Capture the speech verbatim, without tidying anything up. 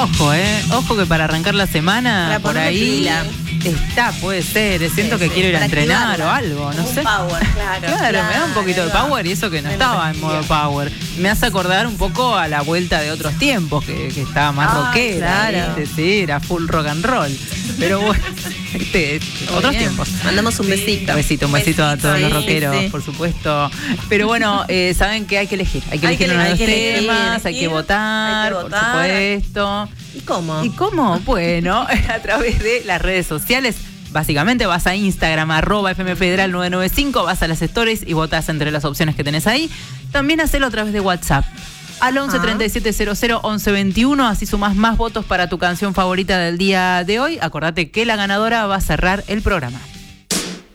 Ojo, eh. Ojo que para arrancar la semana, para por ahí pila. está, puede ser. Siento Sí, que sí, quiero ir a para entrenar activarla. o algo, no Un sé. power, claro. Claro, claro, me da un poquito de ahí va. power y eso que no Me estaba en energía. modo power. Me hace acordar un poco a la vuelta de otros tiempos, que, que estaba más Ah, rockera, claro. ¿viste? Sí, era full rock and roll. Pero bueno, este, otros bien. tiempos. Mandamos un besito. Un besito, un besito a todos Sí, los rockeros, sí. por supuesto. Pero bueno, eh, saben que hay que elegir. Hay que Hay que elegir uno de los elegir, hay que temas, elegir, hay que votar, hay que por votar. supuesto. ¿Y cómo? ¿Y cómo? Bueno, a través de las redes sociales. Básicamente vas a Instagram, arroba F M Federal nueve nueve cinco, vas a las stories y votás entre las opciones que tenés ahí. También hacelo a través de WhatsApp. Al once treinta y siete cero cero once veintiuno, así sumás más votos para tu canción favorita del día de hoy. Acordate que la ganadora va a cerrar el programa.